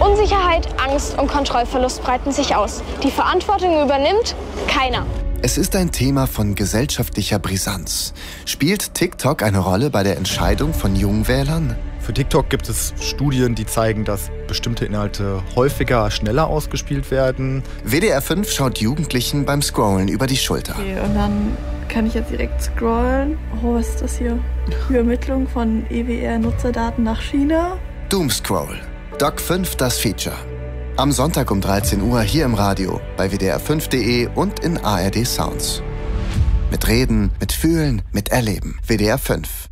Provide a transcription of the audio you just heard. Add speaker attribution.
Speaker 1: Unsicherheit, Angst und Kontrollverlust breiten sich aus. Die Verantwortung übernimmt keiner.
Speaker 2: Es ist ein Thema von gesellschaftlicher Brisanz. Spielt TikTok eine Rolle bei der Entscheidung von Jungwählern?
Speaker 3: Für TikTok gibt es Studien, die zeigen, dass bestimmte Inhalte häufiger, schneller ausgespielt werden.
Speaker 2: WDR 5 schaut Jugendlichen beim Scrollen über die Schulter.
Speaker 4: Okay, und dann kann ich jetzt direkt scrollen. Oh, was ist das hier? Übermittlung von EWR-Nutzerdaten nach China.
Speaker 2: Doomscroll. Doc 5 das Feature. Am Sonntag um 13 Uhr hier im Radio, bei wdr5.de und in ARD Sounds. Mit Reden, mit Fühlen, mit Erleben. WDR 5.